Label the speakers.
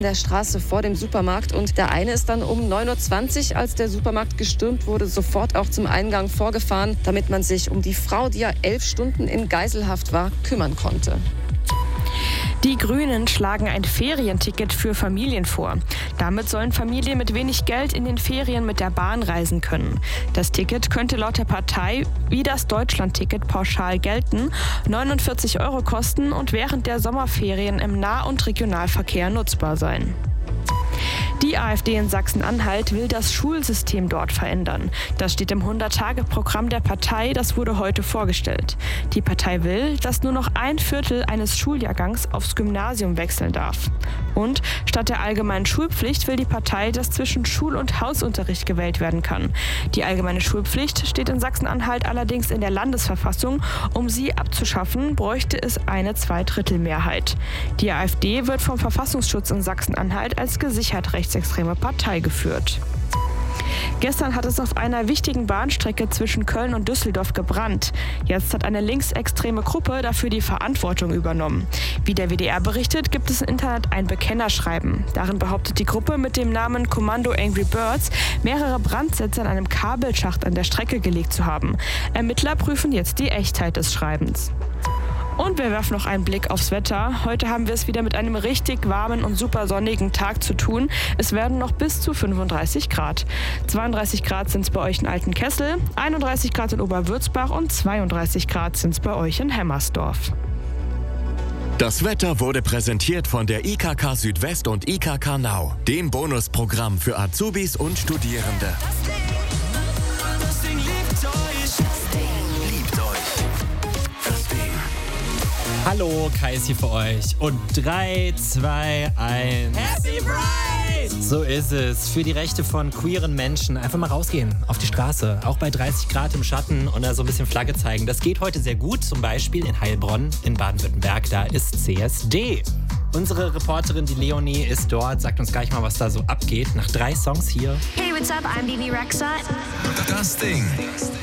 Speaker 1: der Straße vor dem Supermarkt und der eine ist dann um 9:20 Uhr, als der Supermarkt gestürmt wurde, sofort auch zum Eingang vorgefahren, damit man sich um die Frau, die ja 11 Stunden in Geiselhaft war, kümmern konnte.
Speaker 2: Die Grünen schlagen ein Ferienticket für Familien vor. Damit sollen Familien mit wenig Geld in den Ferien mit der Bahn reisen können. Das Ticket könnte laut der Partei wie das Deutschlandticket pauschal gelten, 49 € kosten und während der Sommerferien im Nah- und Regionalverkehr nutzbar sein. Die AfD in Sachsen-Anhalt will das Schulsystem dort verändern. Das steht im 100-Tage-Programm der Partei, das wurde heute vorgestellt. Die Partei will, dass nur noch 1/4 eines Schuljahrgangs aufs Gymnasium wechseln darf. Und statt der allgemeinen Schulpflicht will die Partei, dass zwischen Schul- und Hausunterricht gewählt werden kann. Die allgemeine Schulpflicht steht in Sachsen-Anhalt allerdings in der Landesverfassung. Um sie abzuschaffen, bräuchte es eine Zweidrittelmehrheit. Die AfD wird vom Verfassungsschutz in Sachsen-Anhalt als gesichert rechtsextreme Partei geführt. Gestern hat es auf einer wichtigen Bahnstrecke zwischen Köln und Düsseldorf gebrannt. Jetzt hat eine linksextreme Gruppe dafür die Verantwortung übernommen. Wie der WDR berichtet, gibt es im Internet ein Bekennerschreiben. Darin behauptet die Gruppe mit dem Namen Kommando Angry Birds, mehrere Brandsätze an einem Kabelschacht an der Strecke gelegt zu haben. Ermittler prüfen jetzt die Echtheit des Schreibens. Und wir werfen noch einen Blick aufs Wetter. Heute haben wir es wieder mit einem richtig warmen und super sonnigen Tag zu tun. Es werden noch bis zu 35 Grad. 32 Grad sind es bei euch in Altenkessel, 31 Grad in Oberwürzbach und 32 Grad sind es bei euch in Hemmersdorf.
Speaker 3: Das Wetter wurde präsentiert von der IKK Südwest und IKK Now, dem Bonusprogramm für Azubis und Studierende.
Speaker 4: Das Ding liebt euch.
Speaker 5: Hallo, Kai ist hier für euch. Und 3, 2, 1.
Speaker 4: Happy Pride!
Speaker 5: So ist es. Für die Rechte von queeren Menschen einfach mal rausgehen auf die Straße. Auch bei 30 Grad im Schatten und da so ein bisschen Flagge zeigen. Das geht heute sehr gut. Zum Beispiel in Heilbronn in Baden-Württemberg. Da ist CSD. Unsere Reporterin, die Leonie, ist dort. Sagt uns gleich mal, was da so abgeht. Nach 3 Songs hier.
Speaker 6: Hey, what's up? I'm Bibi Rexha.
Speaker 4: Das Ding.